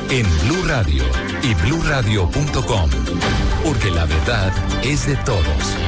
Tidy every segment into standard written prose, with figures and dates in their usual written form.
en Blue Radio y bluradio.com, porque la verdad es de todos.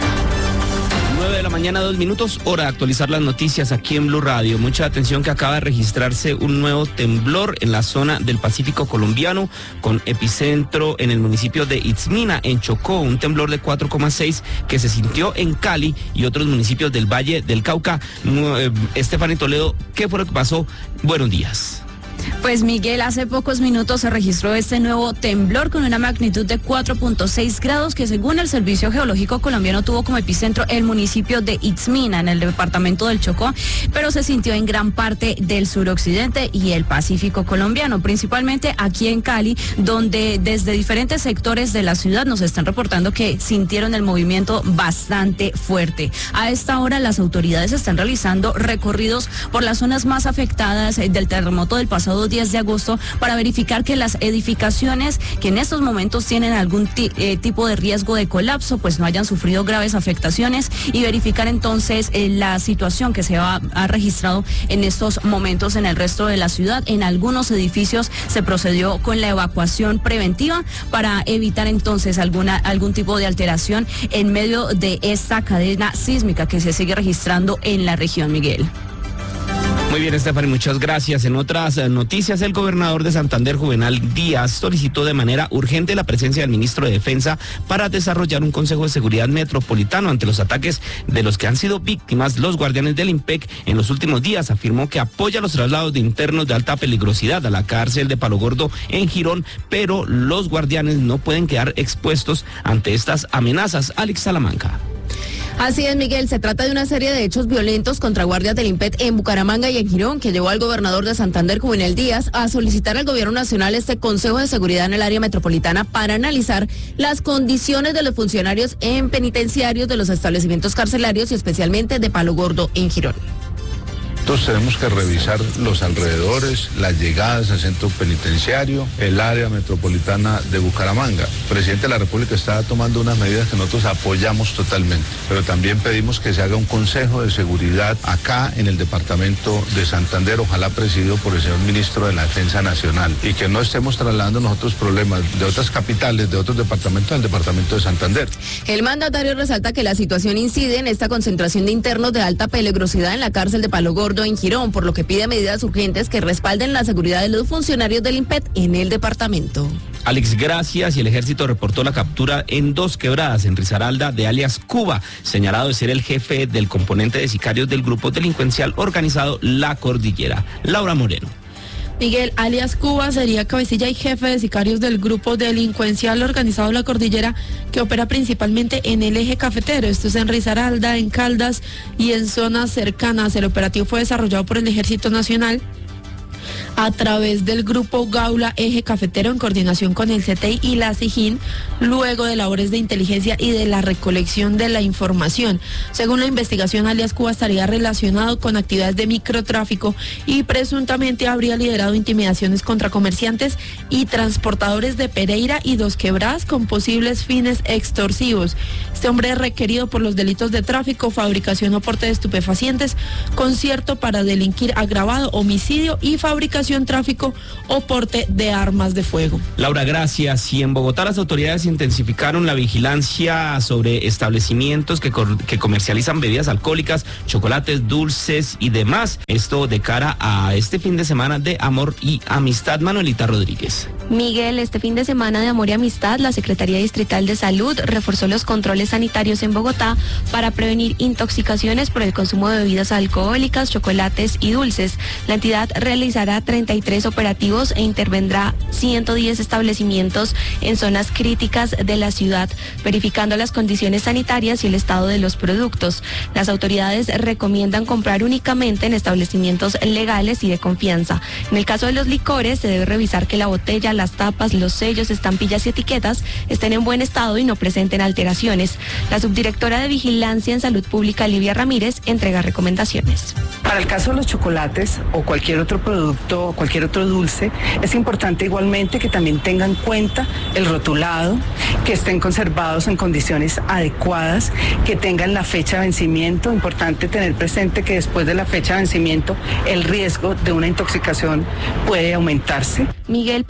9 de la mañana, 2 minutos, hora de actualizar las noticias aquí en Blue Radio. Mucha atención que acaba de registrarse un nuevo temblor en la zona del Pacífico colombiano, con epicentro en el municipio de Itzmina, en Chocó, un temblor de 4,6 que se sintió en Cali y otros municipios del Valle del Cauca. Estefanía Toledo, ¿qué fue lo que pasó? Buenos días. Pues Miguel, hace pocos minutos se registró este nuevo temblor con una magnitud de 4.6 grados que según el Servicio Geológico Colombiano tuvo como epicentro el municipio de Itzmina en el departamento del Chocó, pero se sintió en gran parte del suroccidente y el Pacífico colombiano, principalmente aquí en Cali, donde desde diferentes sectores de la ciudad nos están reportando que sintieron el movimiento bastante fuerte. A esta hora las autoridades están realizando recorridos por las zonas más afectadas del terremoto del pasado 10 de agosto para verificar que las edificaciones que en estos momentos tienen algún tipo de riesgo de colapso pues no hayan sufrido graves afectaciones y verificar entonces la situación que se ha registrado en estos momentos en el resto de la ciudad. En algunos edificios se procedió con la evacuación preventiva para evitar entonces algún tipo de alteración en medio de esta cadena sísmica que se sigue registrando en la región, Miguel. Muy bien, Estefany, muchas gracias. En otras noticias, el gobernador de Santander, Juvenal Díaz, solicitó de manera urgente la presencia del ministro de Defensa para desarrollar un Consejo de Seguridad Metropolitano ante los ataques de los que han sido víctimas los guardianes del IMPEC en los últimos días. Afirmó que apoya los traslados de internos de alta peligrosidad a la cárcel de Palo Gordo en Girón, pero los guardianes no pueden quedar expuestos ante estas amenazas. Alex Salamanca. Así es, Miguel, se trata de una serie de hechos violentos contra guardias del IMPET en Bucaramanga y en Girón que llevó al gobernador de Santander, Juvenal Díaz, a solicitar al gobierno nacional este Consejo de Seguridad en el área metropolitana para analizar las condiciones de los funcionarios en penitenciarios de los establecimientos carcelarios y especialmente de Palo Gordo en Girón. Entonces tenemos que revisar los alrededores, las llegadas al centro penitenciario, el área metropolitana de Bucaramanga. El presidente de la República está tomando unas medidas que nosotros apoyamos totalmente, pero también pedimos que se haga un consejo de seguridad acá en el departamento de Santander, ojalá presidido por el señor ministro de la Defensa Nacional, y que no estemos trasladando nosotros problemas de otras capitales, de otros departamentos al departamento de Santander. El mandatario resalta que la situación incide en esta concentración de internos de alta peligrosidad en la cárcel de Palo Gordo en Girón, por lo que pide medidas urgentes que respalden la seguridad de los funcionarios del IMPET en el departamento. Alex, gracias. Y el ejército reportó la captura en Dos Quebradas, en Risaralda, de alias Cuba, señalado de ser el jefe del componente de sicarios del grupo delincuencial organizado La Cordillera. Laura Moreno. Miguel, alias Cuba, sería cabecilla y jefe de sicarios del grupo delincuencial organizado La Cordillera, que opera principalmente en el eje cafetero. Esto es en Risaralda, en Caldas y en zonas cercanas. El operativo fue desarrollado por el Ejército Nacional a través del grupo Gaula Eje Cafetero en coordinación con el CTI y la SIJIN, luego de labores de inteligencia y de la recolección de la información. Según la investigación, alias Cuba estaría relacionado con actividades de microtráfico y presuntamente habría liderado intimidaciones contra comerciantes y transportadores de Pereira y Dos Quebradas con posibles fines extorsivos. Este hombre es requerido por los delitos de tráfico, fabricación o porte de estupefacientes, concierto para delinquir agravado, homicidio y fabricación, tráfico o porte de armas de fuego. Laura, gracias. Y en Bogotá las autoridades intensificaron la vigilancia sobre establecimientos que comercializan bebidas alcohólicas, chocolates, dulces y demás. Esto de cara a este fin de semana de amor y amistad. Manuelita Rodríguez. Miguel, este fin de semana de amor y amistad, la Secretaría Distrital de Salud reforzó los controles sanitarios en Bogotá para prevenir intoxicaciones por el consumo de bebidas alcohólicas, chocolates y dulces. La entidad realizará 33 operativos e intervendrá 110 establecimientos en zonas críticas de la ciudad, verificando las condiciones sanitarias y el estado de los productos. Las autoridades recomiendan comprar únicamente en establecimientos legales y de confianza. En el caso de los licores, se debe revisar que la botella, las tapas, los sellos, estampillas y etiquetas estén en buen estado y no presenten alteraciones. La subdirectora de Vigilancia en Salud Pública, Livia Ramírez, entrega recomendaciones. Para el caso de los chocolates o cualquier otro producto, cualquier otro dulce, es importante igualmente que también tengan en cuenta el rotulado, que estén conservados en condiciones adecuadas, que tengan la fecha de vencimiento. Importante tener presente que después de la fecha de vencimiento el riesgo de una intoxicación puede aumentarse. Miguel.